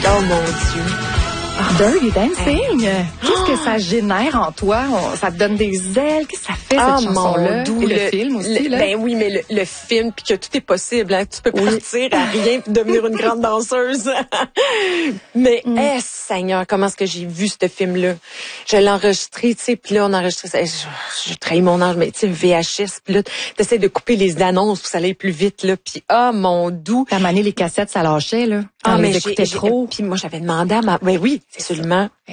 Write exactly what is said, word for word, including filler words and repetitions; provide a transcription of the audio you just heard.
Oh mon Dieu. Dirty Dancing. Qu'est-ce que ça génère en toi? On- ça te donne des ailes. Qu'est-ce que ça fait, cette Ah, chanson-là? mon doux, Et le, film aussi, le- là. Ben oui, mais le, le film, puis que tout est possible. Hein, tu peux Oui. partir à rien puis devenir une grande danseuse. mais, Mm. eh, Seigneur, comment est-ce que j'ai vu ce film-là? Je l'ai enregistré, tu sais, puis là, on a enregistré ça. Je, je trahis mon âge, mais tu sais, V H S, puis là, t'essaies de couper les annonces pour que ça aille plus vite, là. Puis, ah, mon doux. T'as mané les cassettes, ça lâchait, là. Ah, On mais les j'ai- écoutait j'ai- trop. Puis moi, j'avais demandé à ma... Ben oui, absolument.